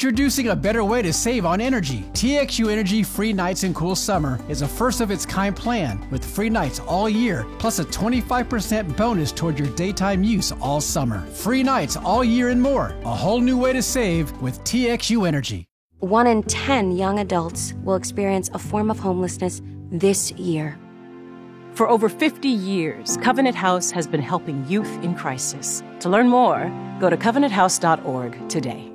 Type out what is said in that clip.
Introducing a better way to save on energy. TXU Energy Free Nights and Cool Summer is a first-of-its-kind plan with free nights all year, plus a 25% bonus toward your daytime use all summer. Free nights all year and more. A whole new way to save with TXU Energy. 1 in 10 young adults will experience a form of homelessness this year. For over 50 years, Covenant House has been helping youth in crisis. To learn more, go to covenanthouse.org today.